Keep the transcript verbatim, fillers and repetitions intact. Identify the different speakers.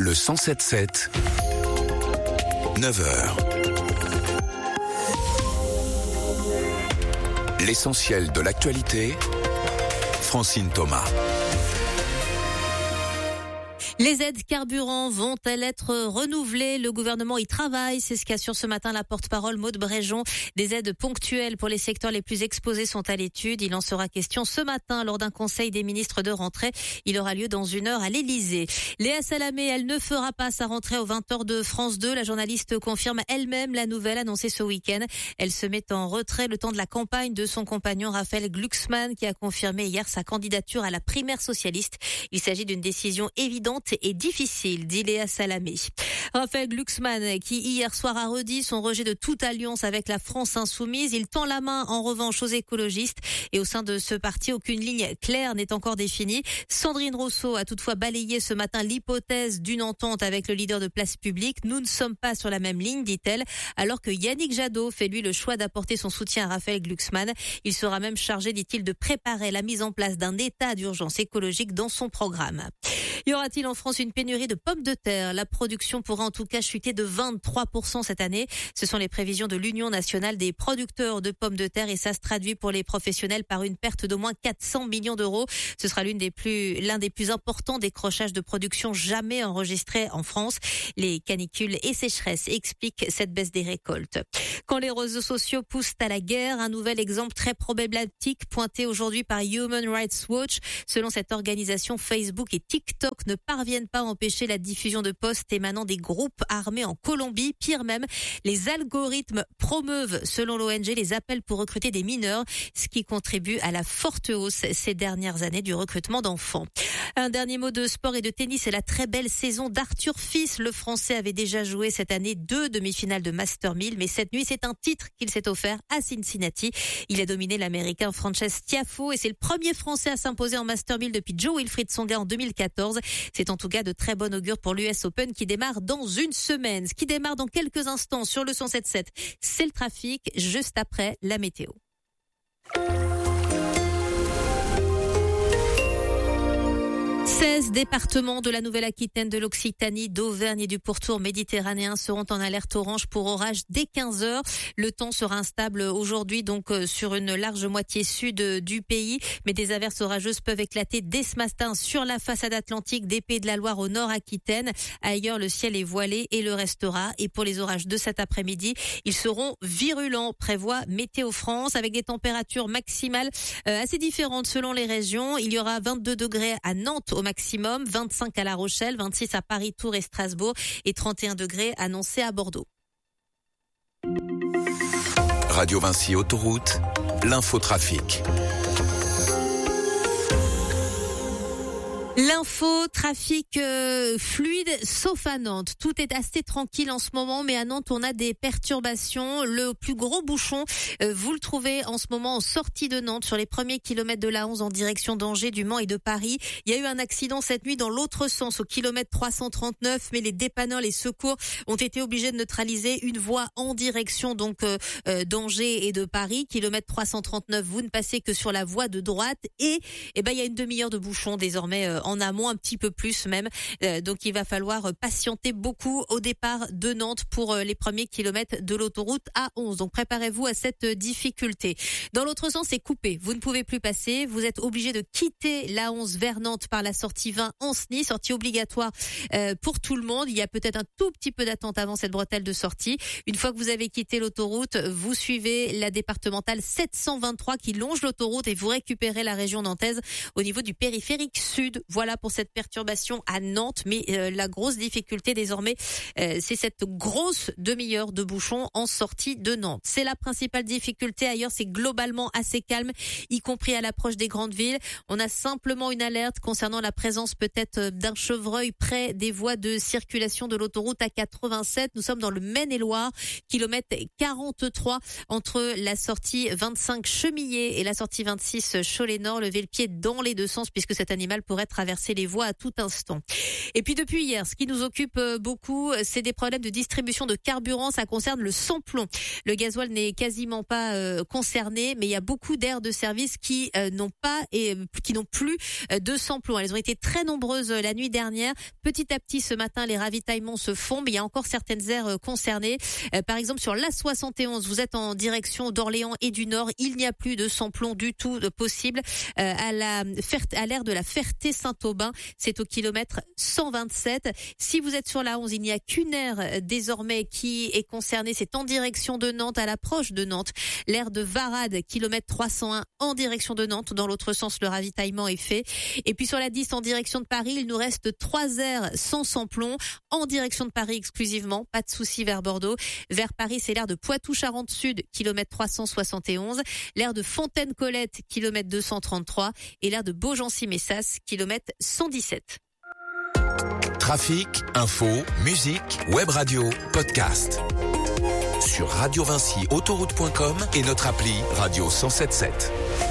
Speaker 1: Le cent sept sept, neuf heures. L'essentiel de l'actualité, Francine Thomas.
Speaker 2: Les aides carburant vont-elles être renouvelées? Le gouvernement y travaille, c'est ce qu'assure ce matin la porte-parole Maude Bréjon. Des aides ponctuelles pour les secteurs les plus exposés sont à l'étude. Il en sera question ce matin lors d'un conseil des ministres de rentrée. Il aura lieu dans une heure à l'Élysée. Léa Salamé, elle ne fera pas sa rentrée aux vingt heures de France deux. La journaliste confirme elle-même la nouvelle annoncée ce week-end. Elle se met en retrait le temps de la campagne de son compagnon Raphaël Glucksmann qui a confirmé hier sa candidature à la primaire socialiste. Il s'agit d'une décision évidente et difficile, dit Léa Salamé. Raphaël Glucksmann, qui hier soir a redit son rejet de toute alliance avec la France insoumise, il tend la main en revanche aux écologistes et au sein de ce parti, aucune ligne claire n'est encore définie. Sandrine Rousseau a toutefois balayé ce matin l'hypothèse d'une entente avec le leader de Place Publique. Nous ne sommes pas sur la même ligne, dit-elle, alors que Yannick Jadot fait lui le choix d'apporter son soutien à Raphaël Glucksmann. Il sera même chargé, dit-il, de préparer la mise en place d'un état d'urgence écologique dans son programme. Y aura-t-il en France une pénurie de pommes de terre? La production pourra en tout cas chuter de vingt-trois pour cent cette année. Ce sont les prévisions de l'Union nationale des producteurs de pommes de terre et ça se traduit pour les professionnels par une perte d'au moins quatre cents millions d'euros. Ce sera l'une des plus, l'un des plus importants décrochages de production jamais enregistrés en France. Les canicules et sécheresses expliquent cette baisse des récoltes. Quand les réseaux sociaux poussent à la guerre, un nouvel exemple très problématique pointé aujourd'hui par Human Rights Watch. Selon cette organisation, Facebook et TikTok ne parviennent pas à empêcher la diffusion de posts émanant des groupes armés en Colombie. Pire même, les algorithmes promeuvent, selon l'O N G, les appels pour recruter des mineurs, ce qui contribue à la forte hausse ces dernières années du recrutement d'enfants. Un dernier mot de sport et de tennis, c'est la très belle saison d'Arthur Fils. Le Français avait déjà joué cette année deux demi-finales de Master mille, mais cette nuit, c'est un titre qu'il s'est offert à Cincinnati. Il a dominé l'Américain Frances Tiafoe et c'est le premier Français à s'imposer en Master mille depuis Joe Wilfried Tsonga en deux mille quatorze. C'est en tout cas de très bon augure pour l'U S Open qui démarre dans une semaine. Ce qui démarre dans quelques instants sur le cent sept sept, c'est le trafic, juste après la météo. seize départements de la Nouvelle-Aquitaine, de l'Occitanie, d'Auvergne et du pourtour méditerranéen seront en alerte orange pour orage dès quinze heures. Le temps sera instable aujourd'hui donc sur une large moitié sud du pays, mais des averses orageuses peuvent éclater dès ce matin sur la façade atlantique des Pays de la Loire au nord Aquitaine. Ailleurs, le ciel est voilé et le restera. Et pour les orages de cet après-midi, ils seront virulents, prévoit Météo France, avec des températures maximales assez différentes selon les régions. Il y aura vingt-deux degrés à Nantes au maximum, vingt-cinq à La Rochelle, vingt-six à Paris, Tours et Strasbourg et trente et un degrés annoncés à Bordeaux.
Speaker 1: Radio Vinci Autoroute, l'infotrafic.
Speaker 2: L'info, trafic euh, fluide, sauf à Nantes. Tout est assez tranquille en ce moment, mais à Nantes, on a des perturbations. Le plus gros bouchon, euh, vous le trouvez en ce moment en sortie de Nantes, sur les premiers kilomètres de l'A onze en direction d'Angers, du Mans et de Paris. Il y a eu un accident cette nuit dans l'autre sens, au kilomètre trois cent trente-neuf, mais les dépanneurs, les secours ont été obligés de neutraliser une voie en direction donc euh, euh, d'Angers et de Paris. Kilomètre trois cent trente-neuf, vous ne passez que sur la voie de droite et eh ben il y a une demi-heure de bouchon désormais euh, en amont, un petit peu plus même. Euh, donc il va falloir patienter beaucoup au départ de Nantes pour euh, les premiers kilomètres de l'autoroute A onze. Donc préparez-vous à cette difficulté. Dans l'autre sens, c'est coupé. Vous ne pouvez plus passer. Vous êtes obligé de quitter l'A onze vers Nantes par la sortie vingt Ancenis, sortie obligatoire euh, pour tout le monde. Il y a peut-être un tout petit peu d'attente avant cette bretelle de sortie. Une fois que vous avez quitté l'autoroute, vous suivez la départementale sept cent vingt-trois qui longe l'autoroute et vous récupérez la région nantaise au niveau du périphérique sud. Voilà pour cette perturbation à Nantes, mais euh, la grosse difficulté désormais, euh, c'est cette grosse demi-heure de bouchon en sortie de Nantes. C'est la principale difficulté. Ailleurs, c'est globalement assez calme, y compris à l'approche des grandes villes. On a simplement une alerte concernant la présence peut-être d'un chevreuil près des voies de circulation de l'autoroute A quatre-vingt-sept. Nous sommes dans le Maine-et-Loire, kilomètre quarante-trois entre la sortie vingt-cinq Chemillé et la sortie vingt-six Cholet-Nord. Levez le pied dans les deux sens puisque cet animal pourrait traverser traverser les voies à tout instant. Et puis depuis hier, ce qui nous occupe beaucoup, c'est des problèmes de distribution de carburant. Ça concerne le sans-plomb. Le gasoil n'est quasiment pas euh, concerné, mais il y a beaucoup d'aires de service qui euh, n'ont pas et qui n'ont plus euh, de sans-plomb. Elles ont été très nombreuses euh, la nuit dernière. Petit à petit, ce matin, les ravitaillements se font, mais il y a encore certaines aires euh, concernées. Euh, par exemple, sur l'A soixante et onze, vous êtes en direction d'Orléans et du Nord, il n'y a plus de sans-plomb du tout de possible. Euh, à la à l'aire de la Ferté-Saint-Aubin, c'est au kilomètre cent vingt-sept. Si vous êtes sur la onze, il n'y a qu'une aire désormais qui est concernée, c'est en direction de Nantes, à l'approche de Nantes. L'aire de Varade, kilomètre trois cent un, en direction de Nantes. Dans l'autre sens, le ravitaillement est fait. Et puis sur la dix, en direction de Paris, il nous reste trois aires sans sans-plomb, en direction de Paris exclusivement. Pas de souci vers Bordeaux. Vers Paris, c'est l'aire de Poitou-Charentes-Sud, kilomètre trois cent soixante et onze. L'aire de Fontaine-Colette, kilomètre deux cent trente-trois. Et l'aire de Beaugency-Messas, kilomètre cent dix-sept.
Speaker 1: Trafic, info, musique, web radio, podcast. Sur radio vinci autoroute point com et notre appli Radio cent soixante-sept.